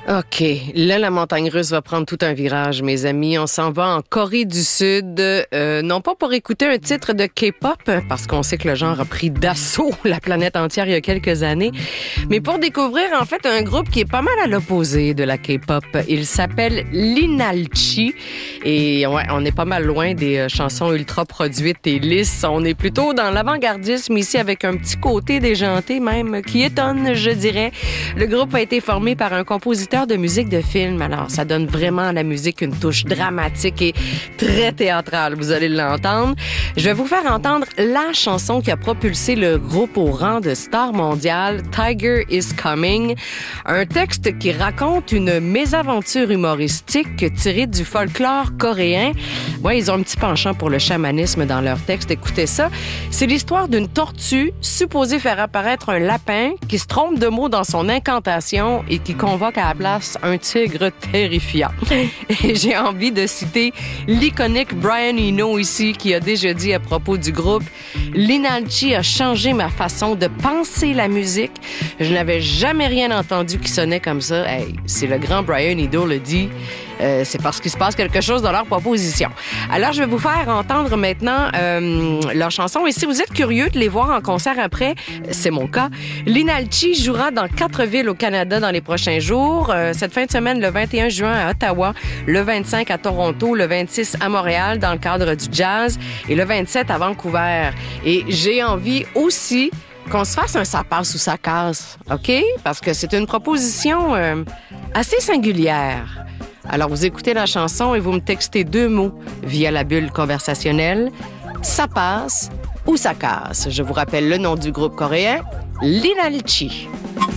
OK. Là, la montagne russe va prendre tout un virage, mes amis. On s'en va en Corée du Sud. Non pas pour écouter un titre de K-pop, parce qu'on sait que le genre a pris d'assaut la planète entière il y a quelques années, mais pour découvrir, en fait, un groupe qui est pas mal à l'opposé de la K-pop. Il s'appelle Linalchi. Et ouais, on est pas mal loin des chansons ultra produites et lisses. On est plutôt dans l'avant-gardisme ici, avec un petit côté déjanté même, qui étonne, je dirais. Le groupe a été formé par un compositeur de musique de film. Alors, ça donne vraiment à la musique une touche dramatique et très théâtrale. Vous allez l'entendre. Je vais vous faire entendre la chanson qui a propulsé le groupe au rang de star mondiale, Tiger is Coming. Un texte qui raconte une mésaventure humoristique tirée du folklore coréen. Ouais, ils ont un petit penchant pour le chamanisme dans leur texte. Écoutez ça. C'est l'histoire d'une tortue supposée faire apparaître un lapin qui se trompe de mots dans son incantation et qui convoque à la place un tigre terrifiant. Et j'ai envie de citer l'iconique Brian Eno ici, qui a déjà dit à propos du groupe: Linalchi a changé ma façon de penser la musique. Je n'avais jamais rien entendu qui sonnait comme ça. Hey, si le grand Brian Eno le dit, c'est parce qu'il se passe quelque chose dans leur proposition. Alors, je vais vous faire entendre maintenant leur chanson. Et si vous êtes curieux de les voir en concert après, c'est mon cas. Linalchi jouera dans 4 villes au Canada dans les prochains jours. Cette fin de semaine, le 21 juin à Ottawa, le 25 à Toronto, le 26 à Montréal dans le cadre du jazz et le 27 à Vancouver. Et j'ai envie aussi qu'on se fasse un ça passe ou ça casse, OK? Parce que c'est une proposition assez singulière. Alors, vous écoutez la chanson et vous me textez 2 mots via la bulle conversationnelle. Ça passe ou ça casse. Je vous rappelle le nom du groupe coréen, Linalchi.